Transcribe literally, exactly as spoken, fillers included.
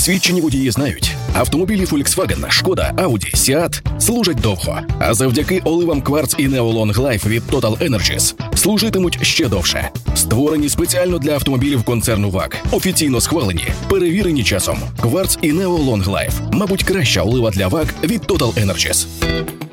Досвідчені водії знають, автомобілі Volkswagen, Шкода, Audi, Seat служать довго, а завдяки оливам Quartz і Neo Long Life від Total Energies служитимуть ще довше. Створені спеціально для автомобілів концерну ваг, офіційно схвалені, перевірені часом. Quartz і Neo Long Life – мабуть, краща олива для ваг від Total Energies.